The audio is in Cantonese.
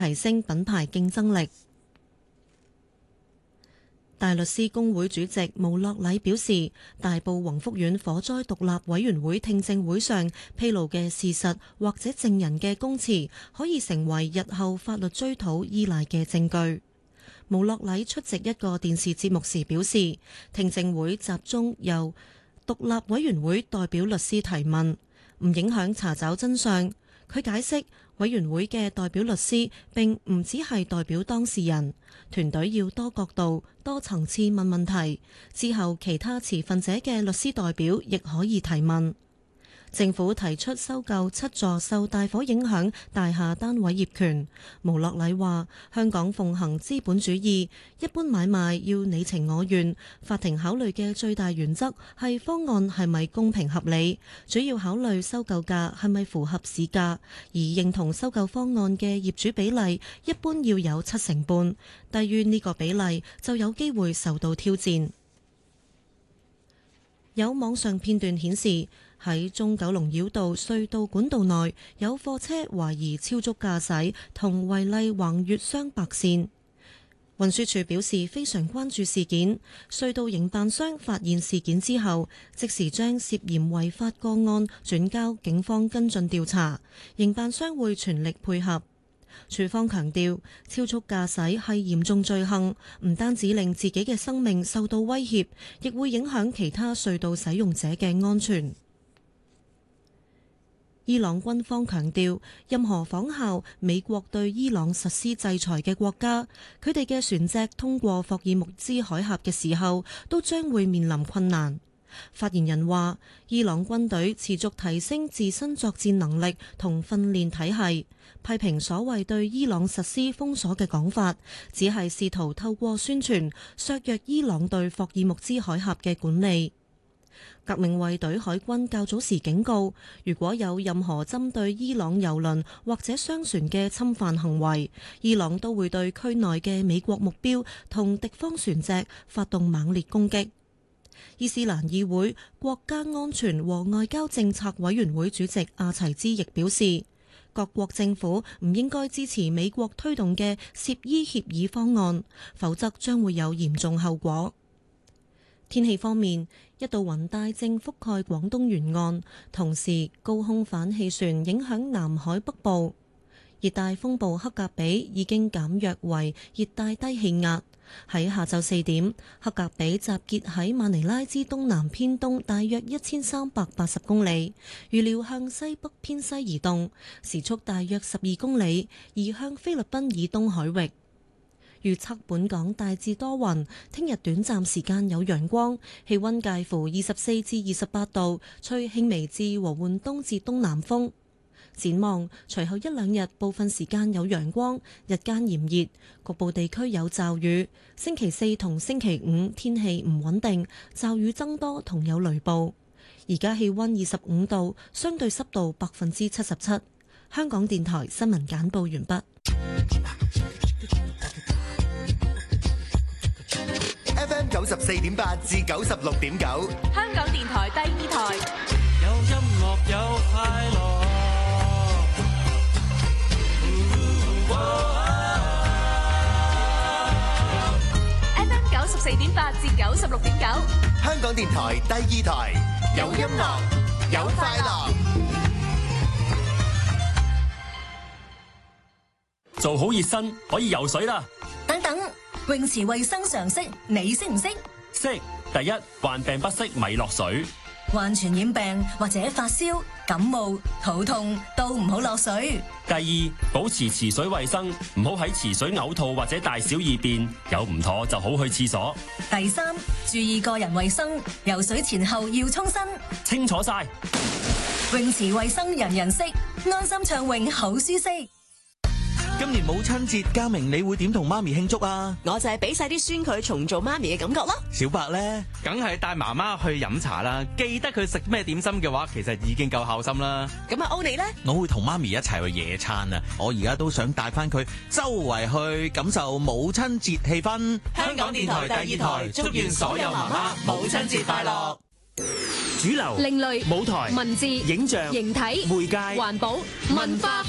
提升品牌競爭力。大律師公會主席毛樂禮表示，大埔宏福苑火災獨立委員會聽證會上披露嘅事實或者證人嘅供詞，可以成為日後法律追討依賴嘅證據。毛樂禮出席一個電視節目時表示，聽證會集中由獨立委員會代表律師提問，唔影響查找真相。佢解釋，委員會嘅代表律師並唔只係代表當事人，團隊要多角度、多層次問問題，之後其他持份者嘅律師代表亦可以提問。政府提出收購7座受大火影響大廈單位業權。毛樂禮話：香港奉行資本主義，一般買賣要你情我願，法庭考慮嘅最大原則係方案係咪公平合理，主要考慮收購價係咪符合市價，而認同收購方案嘅業主比例一般要有7成半，低於呢個比例就有機會受到挑戰。有網上片段顯示，喺中九龍繞道隧道管道內有貨車懷疑超速駕駛同違例橫越雙白線。運輸署表示非常關注事件，隧道營辦商發現事件之後，即時將涉嫌違法個案轉交警方跟進調查，營辦商會全力配合。署方強調，超速駕駛係嚴重罪行，唔單止令自己嘅生命受到威脅，亦會影響其他隧道使用者嘅安全。伊朗軍方強調，任何仿效美國對伊朗實施制裁嘅國家，佢哋嘅船隻通過霍爾木茲海峽嘅時候，都將會面臨困難。發言人話，伊朗軍隊持續提升自身作戰能力同訓練體系，批評所謂對伊朗實施封鎖嘅講法，只係試圖透過宣傳削弱伊朗對霍爾木茲海峽嘅管理。革命衛隊海軍較早時警告，如果有任何針對伊朗油輪或者商船嘅侵犯行為，伊朗都會對區內嘅美國目標同敵方船隻發動猛烈攻擊。伊斯蘭議會國家安全和外交政策委員會主席阿齊茲亦表示，各國政府唔應該支持美國推動嘅涉伊協議方案，否則將會有嚴重後果。天氣方面，一道雲帶正覆蓋廣東沿岸，同時高空反氣旋影響南海北部。熱帶風暴黑格比已經減弱為熱帶低氣壓。喺下晝4點，黑格比集結喺馬尼拉之東南偏東大約1380公里，預料向西北偏西移動，時速大約12公里，移向菲律賓以東海域。預測本港大致多雲，聽日短暫時間有陽光，氣溫介乎24至28度，吹輕微至和緩東至東南風。展望隨後一兩日部分時間有陽光，日間炎熱，局部地區有驟雨。星期4同星期5天氣唔穩定，驟雨增多同有雷暴。而家氣溫25度，相對濕度77%。香港電台新聞簡報完畢。 FM 94.8至96.9， 香港電台第2台， 有音樂有快樂。 FM 94.8至96.9， 香港電台第2台，有音樂有快樂。 做好熱身可以游水啦。 等等，泳池衛生常識你識唔識？ 識。第一，患病不適咪落水。 患傳染病或者發燒、感冒、肚痛都唔好落水。 第二，保持池水衛生，唔好喺池水嘔吐或者大小二便，有唔妥就好去廁所。 第三，注意個人衛生，游水前後要沖身。 清楚晒。 泳池衛生人人識，安心暢泳好舒適。 今年母親節，嘉明你會點同媽咪慶祝啊？ 我就係俾晒啲孫佢重做媽咪嘅感覺咯。 小白呢？ 梗係帶媽媽去飲茶啦，記得佢食咩點心嘅話，其實已經夠孝心啦。 咁啊，歐你呢？ 我會同媽咪一齊去野餐啊！我而家都想帶翻佢周圍去感受母親節氣氛。 香港電台第2台，祝願所有媽媽母親節快樂。 主流、另類、 舞台、 文字、 影像、 形體、 媒介、 環保、文化